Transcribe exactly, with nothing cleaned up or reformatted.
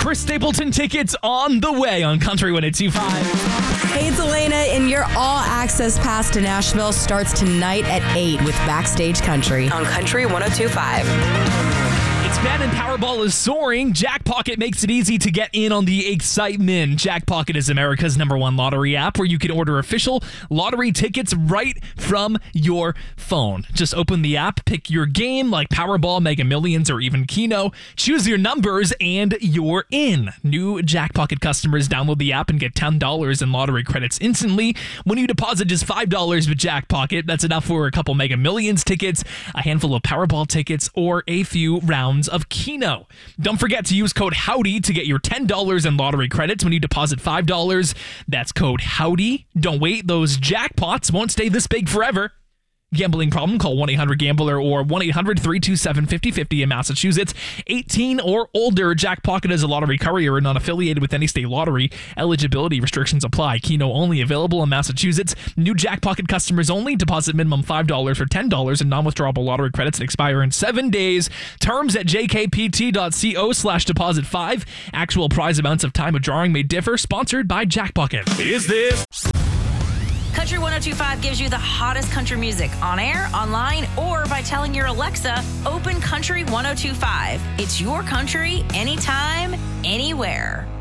Chris Stapleton tickets on the way on Country one oh two point five. Hey, it's Elena, and your all-access pass to Nashville starts tonight at eight with Backstage Country on Country one oh two point five. It's Ben and Powerball is soaring. Jackpocket makes it easy to get in on the excitement. Jackpocket is America's number one lottery app where you can order official lottery tickets right from your phone. Just open the app, pick your game like Powerball, Mega Millions, or even Keno. Choose your numbers and you're in. New Jackpocket customers download the app and get ten dollars in lottery credits instantly. When you deposit just five dollars with Jackpocket, that's enough for a couple Mega Millions tickets, a handful of Powerball tickets, or a few rounds of Keno. Don't forget to use code HOWDY to get your ten dollars in lottery credits when you deposit five dollars. That's code HOWDY. Don't wait, those jackpots won't stay this big forever. Gambling problem? Call one eight hundred gambler or one eight hundred three two seven five oh five oh in Massachusetts. eighteen or older. Jackpocket is a lottery courier and not affiliated with any state lottery. Eligibility restrictions apply. Keno only available in Massachusetts. New Jackpocket customers only. Deposit minimum five dollars for ten dollars in non-withdrawable lottery credits that expire in seven days. Terms at jkpt.co slash deposit five. Actual prize amounts of time of drawing may differ. Sponsored by Jackpocket. Is this... Country one oh two point five gives you the hottest country music on air, online, or by telling your Alexa, open Country one oh two point five. It's your country, anytime, anywhere.